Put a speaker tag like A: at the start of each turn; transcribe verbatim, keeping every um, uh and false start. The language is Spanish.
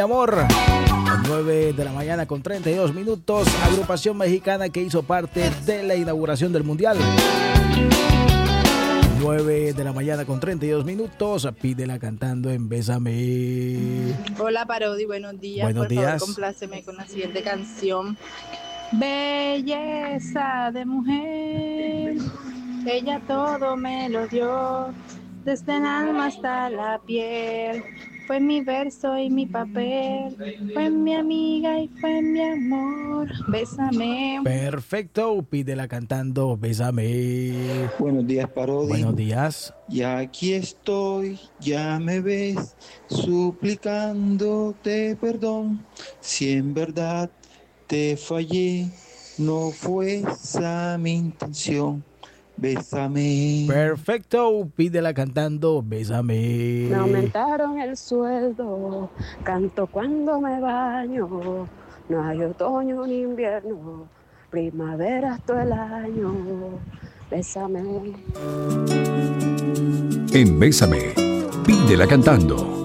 A: Amor, a nueve de la mañana con treinta y dos minutos, agrupación mexicana que hizo parte de la inauguración del Mundial. nueve de la mañana con treinta y dos minutos, pídela cantando en Bésame.
B: Hola Parodi, buenos días.
A: Buenos
B: Por
A: días.
B: favor, compláceme con la siguiente canción. Belleza de mujer, ella todo me lo dio, desde el alma hasta la piel. Fue mi verso y mi papel, fue mi amiga y fue mi amor. Bésame.
A: Perfecto, pídela cantando Bésame.
C: Buenos días, Parodi.
A: Buenos días.
C: Ya aquí estoy, ya me ves, suplicándote perdón. Si en verdad te fallé, no fue esa mi intención. Bésame.
A: Perfecto, pídela cantando Bésame.
D: Me aumentaron el sueldo, canto cuando me baño. No hay otoño ni invierno, primavera todo el año. Bésame.
E: En Bésame, pídela cantando.